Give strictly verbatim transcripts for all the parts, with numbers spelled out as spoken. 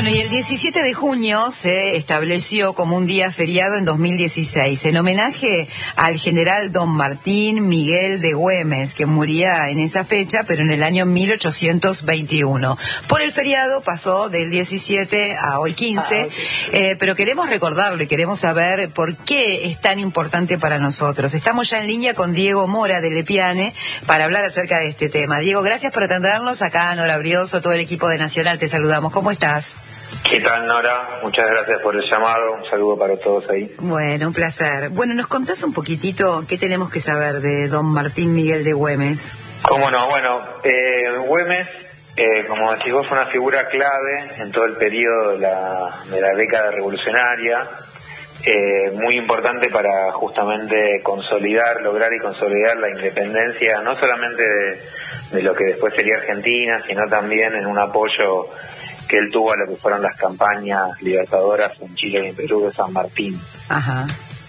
Bueno, y el diecisiete de junio se estableció como un día feriado en dos mil dieciséis, en homenaje al general Don Martín Miguel de Güemes, que moría en esa fecha, pero en el año mil ochocientos veintiuno. Por el feriado pasó del diecisiete a hoy quince, ah, okay. eh, pero queremos recordarlo y queremos saber por qué es tan importante para nosotros. Estamos ya en línea con Diego Mora de Lepiane para hablar acerca de este tema. Diego, gracias por atendernos. Acá Nora Brioso, todo el equipo de Nacional, te saludamos. ¿Cómo estás? ¿Qué tal, Nora? Muchas gracias por el llamado. Un saludo para todos ahí. Bueno, un placer. Bueno, ¿nos contás un poquitito qué tenemos que saber de don Martín Miguel de Güemes? Cómo no. Bueno, eh, Güemes, eh, como decís vos, fue una figura clave en todo el periodo de la, de la década revolucionaria, eh, muy importante para justamente consolidar, lograr y consolidar la independencia, no solamente de, de lo que después sería Argentina, sino también en un apoyo que él tuvo a lo que fueron las campañas libertadoras en Chile y en Perú de San Martín. Ajá.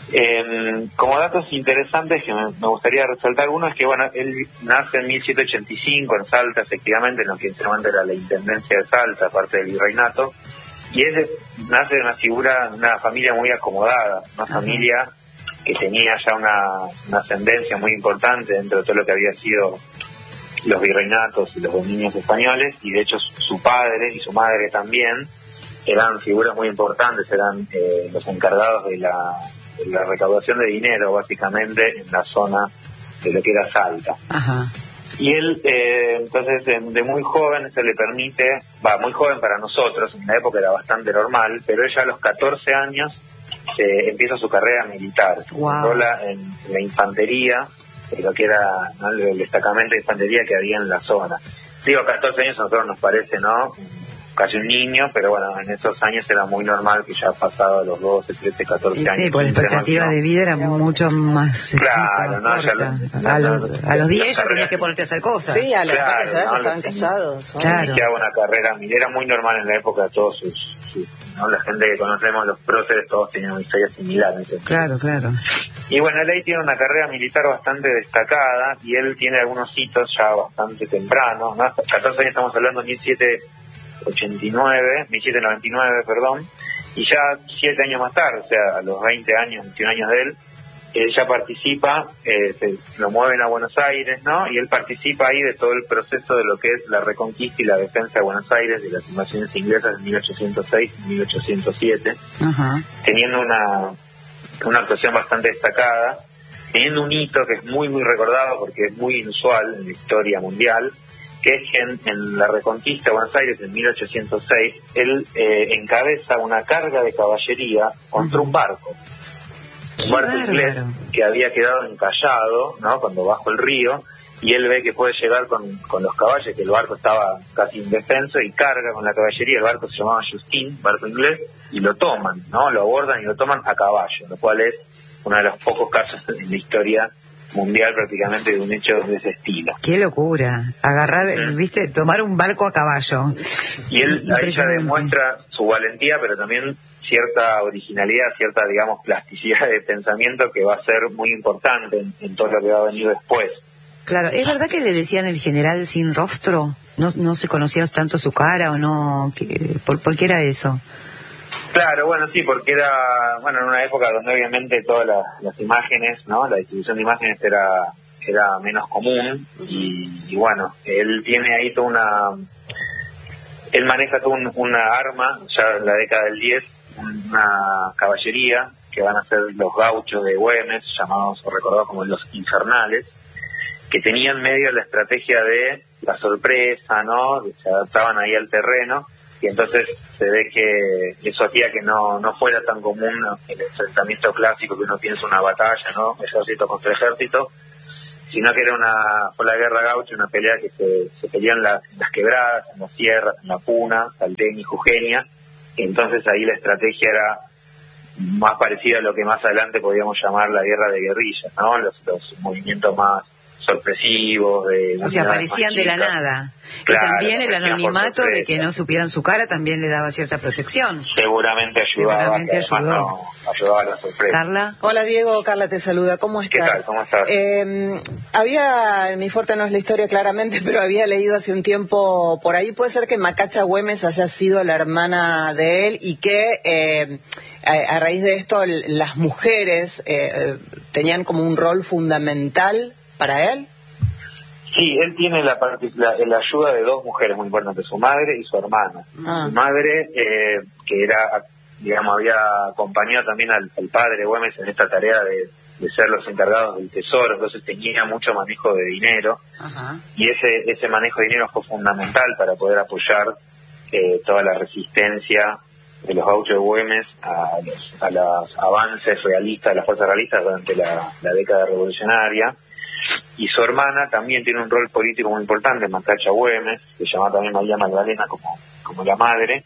Eh, como datos interesantes que me, me gustaría resaltar, uno es que, bueno, él nace en mil setecientos ochenta y cinco en Salta, efectivamente, en lo que inicialmente era la Intendencia de Salta, parte del virreinato, y él nace de una figura, una familia muy acomodada, una Ajá. familia que tenía ya una, una ascendencia muy importante dentro de todo lo que había sido los virreinatos y los dominios españoles, y de hecho su padre y su madre también eran figuras muy importantes, eran eh, los encargados de la, de la recaudación de dinero, básicamente, en la zona de lo que era Salta. Ajá. Y él, eh, entonces, de, de muy joven se le permite, va, muy joven para nosotros, en la época era bastante normal, pero ella a los catorce años eh, empieza su carrera militar. Wow. Sola en, en la infantería, lo que era, ¿no?, el destacamento de infantería que había en la zona. Digo, catorce años a nosotros nos parece, ¿no?, casi un niño, pero bueno, en esos años era muy normal que ya pasado los doce, trece, catorce sí, años. Sí, porque la expectativa ¿no? de vida era mucho más claro, chica, ¿no? Ya lo, a, no, los, a los diez ya tenías que ponerte a hacer cosas. Sí, a los claro, veinte años ¿no? estaban casados. ¿no? Claro. Iniciaba una carrera, era muy normal en la época de todos sus, sus ¿no? La gente que conocemos, los próceres, todos tenían una historia similar. ¿Entendés? Claro, claro. Y bueno, él ahí tiene una carrera militar bastante destacada y él tiene algunos hitos ya bastante tempranos, ¿no? Hasta catorce años estamos hablando de mil setecientos ochenta y nueve, mil setecientos noventa y nueve, perdón, y ya siete años más tarde, o sea, a los veinte años, veintiún años de él, él ya participa, eh, se, lo mueven a Buenos Aires, ¿no? Y él participa ahí de todo el proceso de lo que es la reconquista y la defensa de Buenos Aires, de las invasiones inglesas de mil ochocientos seis y mil ochocientos siete, uh-huh. teniendo una, una actuación bastante destacada, teniendo un hito que es muy, muy recordado porque es muy inusual en la historia mundial, que es que en, en la reconquista de Buenos Aires en mil ochocientos seis, él eh, encabeza una carga de caballería contra un barco. Un barco bárbaro. inglés que había quedado encallado, ¿no?, cuando bajo el río, y él ve que puede llegar con, con los caballos, que el barco estaba casi indefenso, y carga con la caballería. El barco se llamaba Justin, barco inglés, y lo toman, ¿no? Lo abordan y lo toman a caballo, lo cual es uno de los pocos casos en la historia mundial prácticamente de un hecho de ese estilo. Qué locura, agarrar, mm. viste, tomar un barco a caballo. Y él ahí ya demuestra su valentía, pero también cierta originalidad, cierta, digamos, plasticidad de pensamiento que va a ser muy importante en, en todo lo que va a venir después. Claro, ¿es verdad que le decían el general sin rostro? ¿No no se conocía tanto su cara o no? ¿Qué, por, ¿Por qué era eso? Claro, bueno, sí, porque era, bueno, en una época donde obviamente todas las, las imágenes, ¿no?, la distribución de imágenes era era menos común, y, y bueno, él tiene ahí toda una, él maneja toda un, una arma, ya en la década del diez, una caballería, que van a ser los gauchos de Güemes, llamados o recordados como los infernales, que tenían medio la estrategia de la sorpresa, ¿no?, que se adaptaban ahí al terreno, y entonces se ve que eso hacía que no no fuera tan común el enfrentamiento clásico que uno piensa una batalla, ¿no?, ejército contra ejército, sino que era una fue la guerra gaucha, una pelea que se, se pelean la, en las quebradas, en las sierras, en la Puna, Salteña y Jujeña, y entonces ahí la estrategia era más parecida a lo que más adelante podríamos llamar la guerra de guerrillas, ¿no?, los, los movimientos más sorpresivos. De o sea, aparecían de la nada. Claro, y también el anonimato de que no supieran su cara también le daba cierta protección. Seguramente ayudaba. Seguramente ayudó. No, ayudaba a la sorpresa. Carla. Hola Diego, Carla te saluda. ¿Cómo estás? ¿Qué tal? ¿Cómo estás? Eh, había, mi fuerte no es la historia claramente, pero había leído hace un tiempo por ahí, puede ser que Macacha Güemes haya sido la hermana de él y que eh, a, a raíz de esto las mujeres eh, tenían como un rol fundamental para él. Sí, él tiene la, la, la ayuda de dos mujeres muy importantes, su madre y su hermana. Ah. Su madre, eh, que era, digamos, había acompañado también al, al padre Güemes en esta tarea de, de ser los encargados del tesoro, entonces tenía mucho manejo de dinero. Ajá. Y ese ese manejo de dinero fue fundamental para poder apoyar eh, toda la resistencia de los gauchos Güemes a los, a los avances realistas, de las fuerzas realistas durante la, la década revolucionaria. Y su hermana también tiene un rol político muy importante, Macacha Güemes, que se llama también María Magdalena como, como la madre,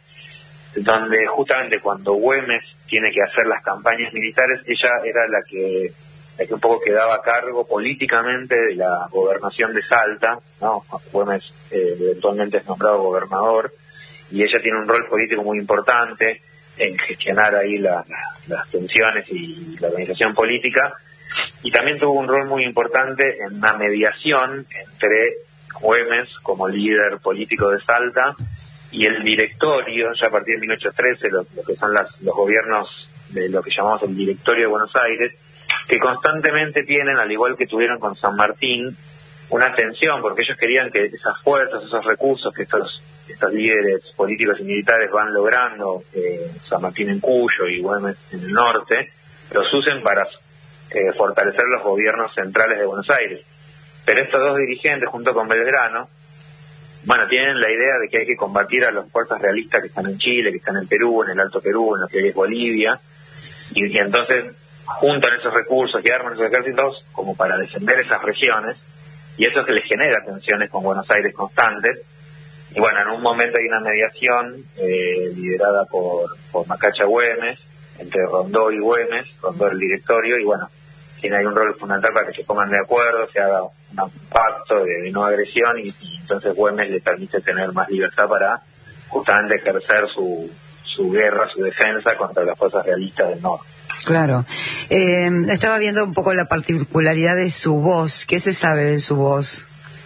donde justamente cuando Güemes tiene que hacer las campañas militares, ella era la que, la que un poco quedaba a cargo políticamente de la gobernación de Salta, ¿no? Güemes eh, eventualmente es nombrado gobernador, y ella tiene un rol político muy importante en gestionar ahí la, la, las tensiones y la organización política. Y también tuvo un rol muy importante en una mediación entre Güemes como líder político de Salta y el directorio, ya a partir de mil ochocientos trece, lo, lo que son las, los gobiernos de lo que llamamos el directorio de Buenos Aires, que constantemente tienen, al igual que tuvieron con San Martín, una tensión, porque ellos querían que esas fuerzas, esos recursos que estos, estos líderes políticos y militares van logrando, eh, San Martín en Cuyo y Güemes en el norte, los usen para Eh, fortalecer los gobiernos centrales de Buenos Aires. Pero estos dos dirigentes, junto con Belgrano, bueno, tienen la idea de que hay que combatir a las fuerzas realistas que están en Chile, que están en Perú, en el Alto Perú, en lo que hoy es Bolivia, y, y entonces juntan esos recursos y arman esos ejércitos como para defender esas regiones, y eso es que les genera tensiones con Buenos Aires constantes. Y bueno, en un momento hay una mediación eh, liderada por, por Macacha Güemes, entre Rondó y Güemes, Rondó el directorio, y bueno, tiene ahí un rol fundamental para que se pongan de acuerdo, se haga un pacto de, de no agresión, y, y entonces Güemes le permite tener más libertad para justamente ejercer su, su guerra, su defensa contra las fuerzas realistas del norte. Claro. Eh, estaba viendo un poco la particularidad de su voz. ¿Qué se sabe de su voz?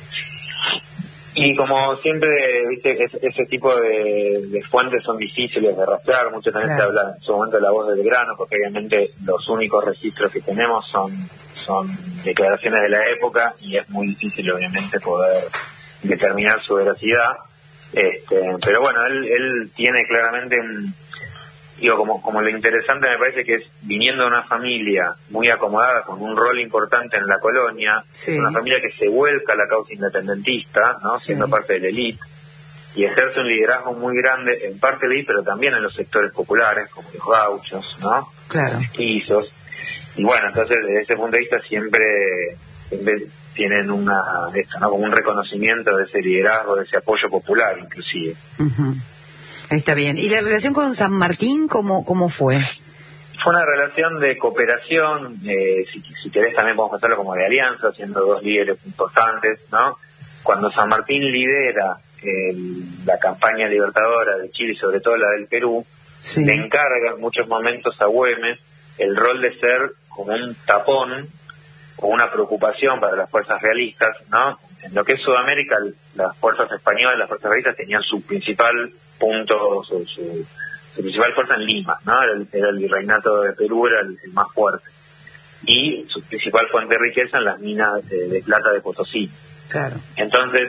Y como siempre, viste, ese, ese tipo de, de fuentes son difíciles de rastrear. Mucho también claro. Se habla en su momento de la voz del Belgrano, porque obviamente los únicos registros que tenemos son, son declaraciones de la época, y es muy difícil obviamente poder determinar su veracidad. Este, pero bueno, él, él tiene claramente un, digo, como, como lo interesante me parece que es, viniendo de una familia muy acomodada, con un rol importante en la colonia, sí. Una familia que se vuelca a la causa independentista, ¿no? Sí. Siendo parte de la élite, y ejerce un liderazgo muy grande en parte de la élite, pero también en los sectores populares, como los gauchos, ¿no? Claro. Los mestizos. Y bueno, entonces desde ese punto de vista siempre, siempre tienen una, esto, ¿no? Como un reconocimiento de ese liderazgo, de ese apoyo popular, inclusive. Uh-huh. Está bien. ¿Y la relación con San Martín cómo, cómo fue? Fue una relación de cooperación, eh, si, si querés también podemos hacerlo como de alianza, siendo dos líderes importantes, ¿no? Cuando San Martín lidera eh, la campaña libertadora de Chile y sobre todo la del Perú, sí. Le encarga en muchos momentos a Güemes el rol de ser como un tapón o una preocupación para las fuerzas realistas, ¿no? En lo que es Sudamérica, las fuerzas españolas, las fuerzas realistas tenían su principal punto, su, su, su principal fuerza en Lima, ¿no? Era el, era el virreinato de Perú, era el, el más fuerte. Y su principal fuente de riqueza en las minas de, de plata de Potosí. Claro. Entonces,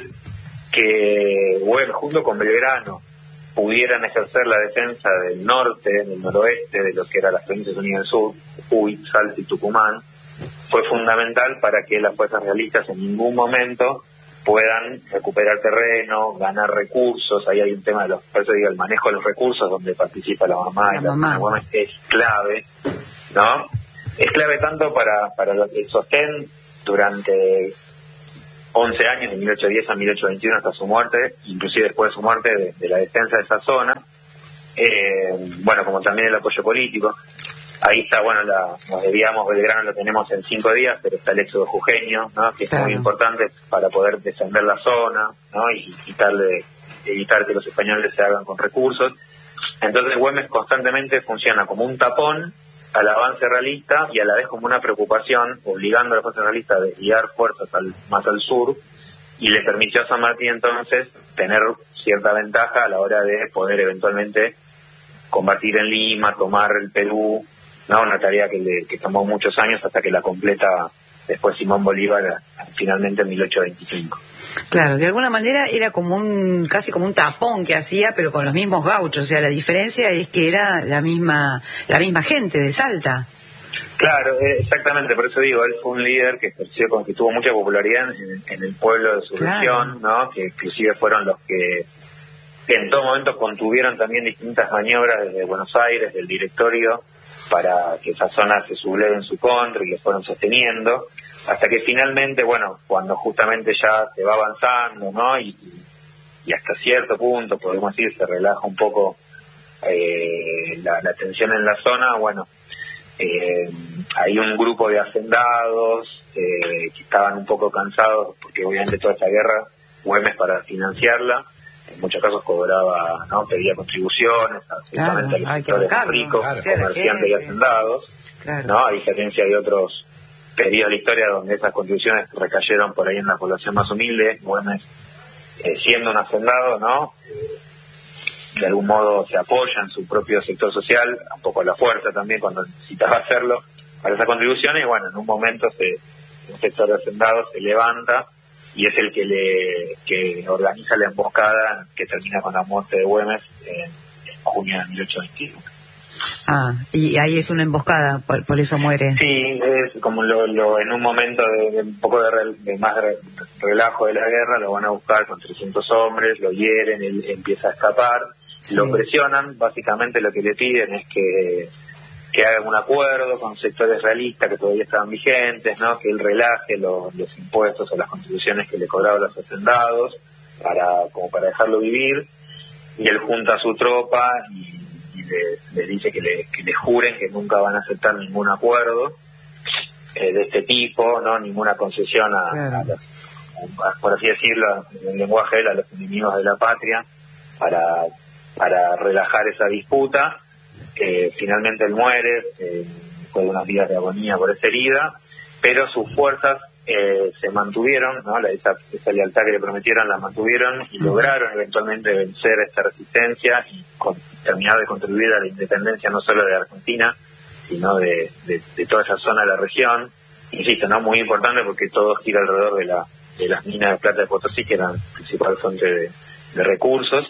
que, bueno, junto con Belgrano, pudieran ejercer la defensa del norte, del noroeste, de lo que eran las provincias unidas del sur, Jujuy, Salta y Tucumán, fue fundamental para que las fuerzas realistas en ningún momento puedan recuperar terreno, ganar recursos. Ahí hay un tema de los, por eso digo, el manejo de los recursos, donde participa la mamá, la y la mamá. mamá es clave, ¿no? Es clave tanto para, para el sostén durante once años, de mil ochocientos diez a mil ochocientos veintiuno hasta su muerte, inclusive después de su muerte, de, de la defensa de esa zona, eh, bueno, como también el apoyo político. ahí está, bueno, la, nos desviamos, Belgrano lo tenemos en cinco días, pero está el éxodo jujeño, ¿no? Que es claro. muy importante para poder defender la zona, ¿no? Y quitarle, evitar que los españoles se hagan con recursos. Entonces Güemes constantemente funciona como un tapón al avance realista y a la vez como una preocupación, obligando a las fuerzas realistas a desviar fuerzas al, más al sur, y le permitió a San Martín entonces tener cierta ventaja a la hora de poder eventualmente combatir en Lima, tomar el Perú, ¿no? Una tarea que, le, que tomó muchos años hasta que la completa después Simón Bolívar finalmente en mil ochocientos veinticinco. Claro, de alguna manera era como un, casi como un tapón que hacía, pero con los mismos gauchos. O sea, la diferencia es que era la misma, la misma gente de Salta. Claro, exactamente, por eso digo, él fue un líder que ejerció, que tuvo mucha popularidad en, en el pueblo de su claro. región, ¿no? Que inclusive fueron los que, que en todo momento contuvieron también distintas maniobras desde Buenos Aires, del directorio, para que esa zona se subleve en su contra y que fueron sosteniendo, hasta que finalmente, bueno, cuando justamente ya se va avanzando, ¿no? Y, y hasta cierto punto, podemos decir, se relaja un poco eh, la, la tensión en la zona, bueno, eh, hay un grupo de hacendados eh, que estaban un poco cansados, porque obviamente toda esta guerra, Güemes para financiarla, en muchos casos cobraba, ¿no? Pedía contribuciones a, claro, a los sectores más ricos, claro. comerciantes y hacendados, claro. ¿no? A diferencia de otros periodos de la historia donde esas contribuciones recayeron por ahí en la población más humilde, Güemes, eh, siendo un hacendado, ¿no? Eh, de algún modo se apoya en su propio sector social, un poco a la fuerza también cuando necesitaba hacerlo para esas contribuciones, y bueno, en un momento se, un sector de hacendados se levanta y es el que le que organiza la emboscada que termina con la muerte de Güemes en, en junio de mil ochocientos veintiuno. Ah, y ahí es una emboscada, por, por eso muere. Sí, es como lo, lo en un momento de, de un poco de, re, de más re, relajo de la guerra, lo van a buscar con trescientos hombres, lo hieren, él empieza a escapar, sí. lo presionan, básicamente lo que le piden es que que hagan un acuerdo con sectores realistas que todavía estaban vigentes, ¿no? Que él relaje los, los impuestos o las contribuciones que le cobraban los hacendados para como para dejarlo vivir, y él junta a su tropa y, y le, le dice que le, que le juren que nunca van a aceptar ningún acuerdo eh, de este tipo, no ninguna concesión a, claro. a los, a, por así decirlo en el lenguaje de él, a los enemigos de la patria, para para relajar esa disputa. Eh, finalmente él muere, eh, después de unos días de agonía por esa herida, pero sus fuerzas eh, se mantuvieron, ¿no? La, esa, esa lealtad que le prometieron la mantuvieron y lograron eventualmente vencer esta resistencia y con, terminar de contribuir a la independencia no solo de Argentina, sino de, de, de toda esa zona de la región. Insisto, no muy importante porque todo gira alrededor de, la, de las minas de plata de Potosí, que eran la principal fuente de, de recursos.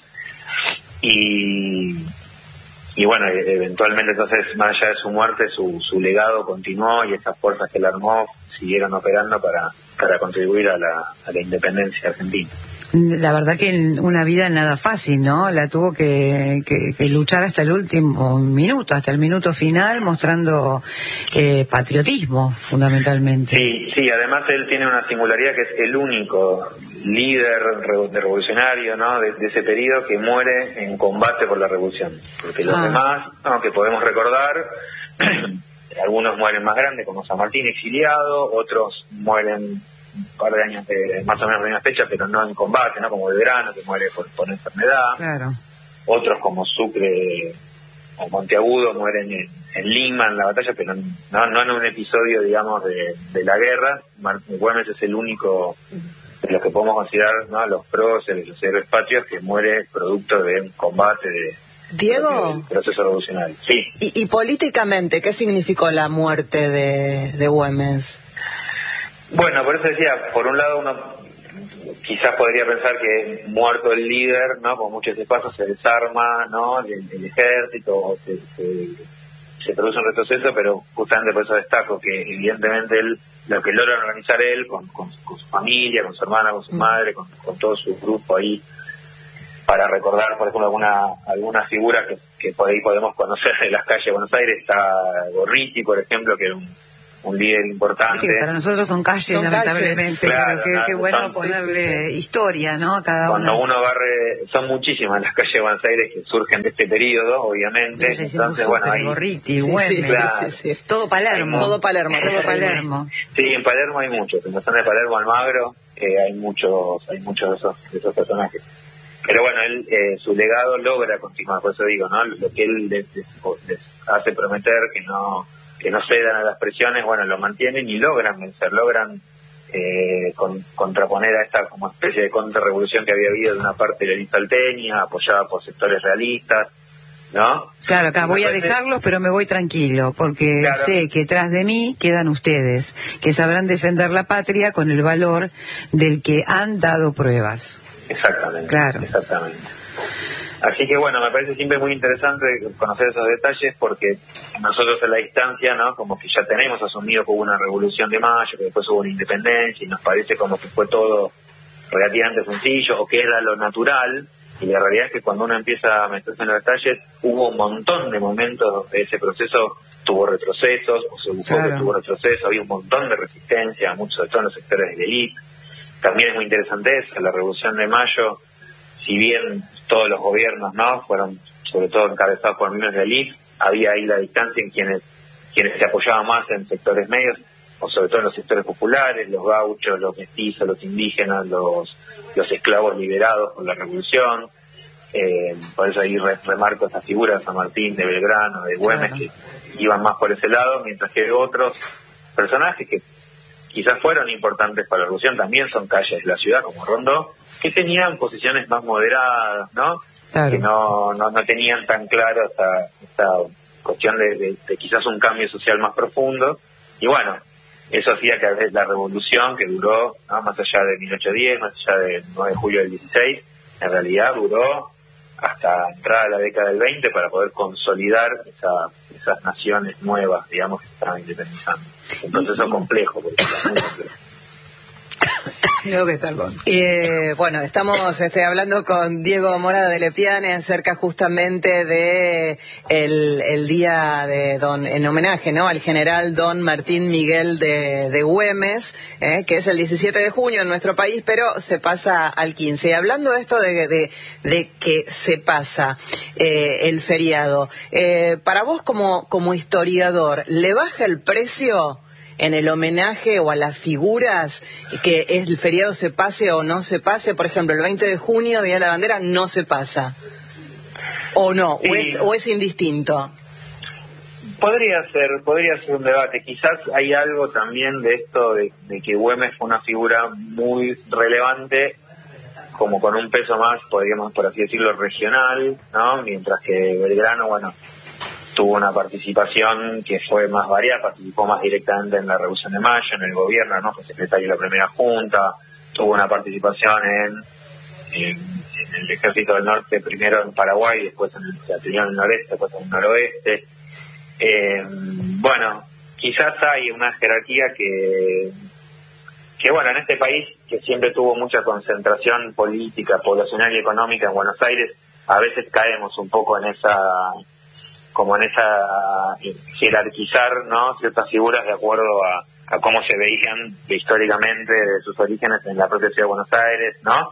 Y... Y bueno, eventualmente entonces, más allá de su muerte, su, su legado continuó y esas fuerzas que él armó siguieron operando para, para contribuir a la, a la independencia argentina. La verdad que una vida nada fácil, ¿no? La tuvo que, que, que luchar hasta el último minuto, hasta el minuto final, mostrando eh, patriotismo, fundamentalmente. Sí, sí, además él tiene una singularidad que es el único líder revolucionario, ¿no? de, de ese periodo que muere en combate por la revolución. Porque los ah. demás, ¿no? que podemos recordar, algunos mueren más grandes, como San Martín exiliado, otros mueren un par de años, de, más o menos de la misma fecha, pero no en combate, ¿no? Como Belgrano, que muere por, por enfermedad. Claro. Otros como Sucre o Monteagudo mueren en, en Lima, en la batalla, pero no, no en un episodio, digamos, de, de la guerra. Güemes es el único de los que podemos considerar, ¿no? Los próceres, los héroes patrios, que muere producto de un combate de Diego, del proceso revolucionario. Sí. Y, y políticamente, ¿qué significó la muerte de, de Güemes? Bueno, por eso decía, por un lado uno quizás podría pensar que muerto el líder, ¿no? Con muchos espacios se desarma, ¿no? El, el ejército, se, se, se produce un retroceso, pero justamente por eso destaco que evidentemente él, lo que logra organizar él con, con, con su familia, con su hermana, con su madre, con, con todo su grupo ahí, para recordar, por ejemplo, alguna alguna figura que, que por ahí podemos conocer en las calles de Buenos Aires. Está Gorriti, por ejemplo, que era un, un líder importante. Que para nosotros son calles, son lamentablemente, calles. Claro, pero qué bueno son, ponerle sí, historia, ¿no? A cada cuando uno. uno barre, son muchísimas las calles de Buenos Aires que surgen de este periodo, obviamente. Entonces, bueno, ahí... Gorriti, sí, Güemes, sí, claro. sí, sí, sí. todo Palermo. Todo Palermo, todo Palermo. Sí, en Palermo hay muchos, en la zona de Palermo, Almagro, eh, hay muchos, hay muchos de esos, de esos personajes. Pero bueno, él, eh, su legado logra continuar, por eso digo, ¿no? Lo que él les, les, les hace prometer que no que no cedan a las presiones, bueno, lo mantienen y logran vencer, logran eh, con, contraponer a esta como especie de contrarrevolución que había habido de una parte de la lista salteña, apoyada por sectores realistas, ¿no? Claro, acá voy a dejarlos, pero me voy tranquilo, porque claro, sé que tras de mí quedan ustedes, que sabrán defender la patria con el valor del que han dado pruebas. Exactamente, claro. exactamente. Así que bueno, me parece siempre muy interesante conocer esos detalles porque nosotros a la distancia, ¿no? Como que ya tenemos asumido que hubo una revolución de mayo, que después hubo una independencia y nos parece como que fue todo relativamente sencillo o que era lo natural, y la realidad es que cuando uno empieza a meterse en los detalles hubo un montón de momentos donde ese proceso tuvo retrocesos o se buscó claro. que tuvo retrocesos, había un montón de resistencia, muchos de todos los sectores de la élite. También es muy interesante eso, la revolución de mayo, si bien todos los gobiernos no fueron sobre todo encabezados por miembros de la élite, había ahí la distancia en quienes quienes se apoyaban más en sectores medios o sobre todo en los sectores populares, los gauchos, los mestizos, los indígenas, los los esclavos liberados por la revolución. Eh, por eso ahí re, remarco esa figura de San Martín, de Belgrano, de Güemes, claro. que iban más por ese lado, mientras que otros personajes que quizás fueron importantes para la revolución también son calles de la ciudad como Rondó, que tenían posiciones más moderadas, ¿no? Claro. Que no, no no tenían tan claro esta, esta cuestión de, de, de quizás un cambio social más profundo. Y bueno, eso hacía que la revolución, que duró, ¿no? Más allá de mil ochocientos diez, más allá del nueve de julio del dieciséis, en realidad duró hasta entrada la década del veinte para poder consolidar esa, esas naciones nuevas, digamos, que estaban independizando. Un proceso complejo, porque era muy complejo. Creo que perdón. Eh, bueno, estamos este, hablando con Diego Mora de Lepiane acerca justamente de el, el día de don, en homenaje, ¿no? Al general don Martín Miguel de, de Güemes, eh, que es el diecisiete de junio en nuestro país, pero se pasa al quince. Y hablando de esto de, de, de que se pasa eh, el feriado, eh, para vos como, como historiador, ¿le baja el precio en el homenaje o a las figuras que el feriado se pase o no se pase? Por ejemplo, el veinte de junio, Día de la Bandera, no se pasa. ¿O no? Sí. ¿O es, o es indistinto? Podría ser, podría ser un debate. Quizás hay algo también de esto de, de que Güemes fue una figura muy relevante, como con un peso más, podríamos por así decirlo, regional, ¿no? Mientras que Belgrano, bueno, tuvo una participación que fue más variada, participó más directamente en la Revolución de Mayo, en el gobierno, ¿no? Fue secretario de la primera junta, tuvo una participación en, en, en el Ejército del Norte, primero en Paraguay, después en el, primero en el noreste, después en el noroeste. Eh, bueno, quizás hay una jerarquía que, que bueno, en este país, que siempre tuvo mucha concentración política, poblacional y económica en Buenos Aires, a veces caemos un poco en esa... como en esa jerarquizar, ¿no? Ciertas figuras de acuerdo a, a cómo se veían históricamente de sus orígenes en la propia ciudad de Buenos Aires, ¿no?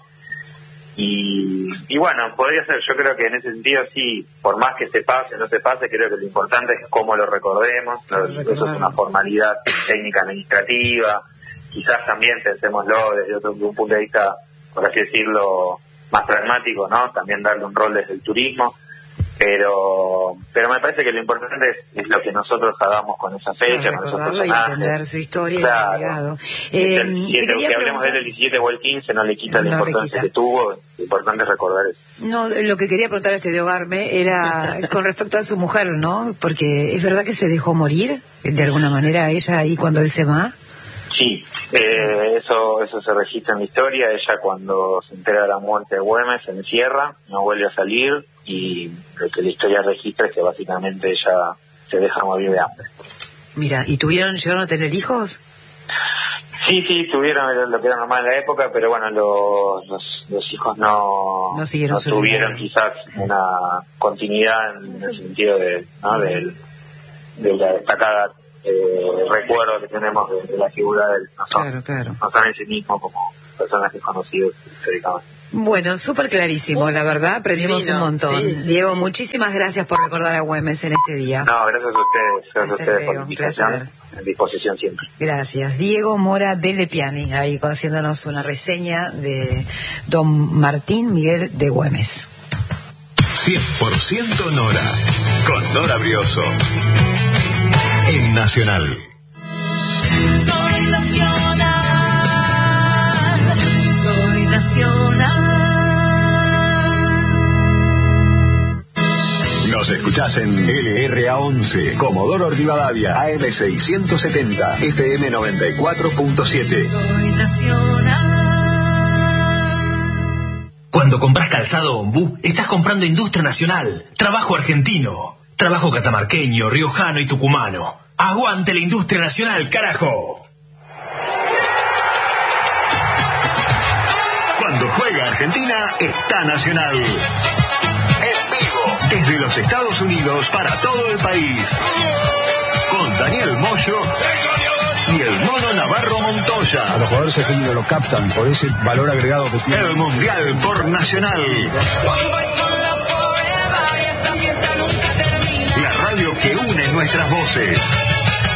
Y, y bueno, podría ser, yo creo que en ese sentido sí, por más que se pase o no se pase, creo que lo importante es cómo lo recordemos, ¿no? Eso es una formalidad técnica administrativa, quizás también pensémoslo desde otro un punto de vista, por así decirlo, más pragmático, ¿no? También darle un rol desde el turismo. Pero pero me parece que lo importante es, es lo que nosotros hagamos con esa fecha, no, con esos personajes. Y entender su historia, claro. y el legado. Eh, el diecisiete, que hablemos del diecisiete o el quince no le quita no la importancia quita. que tuvo, lo importante es recordar eso. No, lo que quería preguntar a este de Hogarme era con respecto a su mujer, ¿no? Porque es verdad que se dejó morir de alguna manera ella ahí cuando él se va. Sí, eh, eso eso se registra en la historia. Ella cuando se entera de la muerte de Güemes se encierra, no vuelve a salir, y lo que la historia registra es que básicamente ella se deja morir de hambre. Mira, ¿y tuvieron, llegaron a tener hijos? Sí, sí, tuvieron lo que era normal en la época, pero bueno, los los, los hijos no, no, siguieron no tuvieron quizás una continuidad en el sentido de, ¿no? de, de la destacada eh, recuerdo que tenemos de, de la figura del no son, claro, claro. no son en sí mismos como personajes conocidos históricamente. Bueno, súper clarísimo, la verdad, aprendimos Divino. un montón. Sí, sí, Diego, sí. muchísimas gracias por recordar a Güemes en este día. No, gracias a ustedes, gracias Hasta a ustedes luego, por la invitación, placer. en disposición siempre. Gracias. Diego Mora de Lepiani, ahí haciéndonos una reseña de don Martín Miguel de Güemes. cien por ciento Nora, con Nora Brioso, en Nacional. Soy nacional, soy nacional. Nos escuchás en L R A once, Comodoro Rivadavia, A M seiscientos setenta, F M noventa y cuatro punto siete. Soy nacional. Cuando compras calzado Ombú, estás comprando industria nacional, trabajo argentino, trabajo catamarqueño, riojano y tucumano. ¡Aguante la industria nacional, carajo! Cuando juega Argentina, está Nacional. En vivo, desde los Estados Unidos para todo el país. Con Daniel Moyo y el Mono Navarro Montoya. A los jugadores argentinos lo captan por ese valor agregado que tiene. El Mundial por Nacional. La radio que une nuestras voces.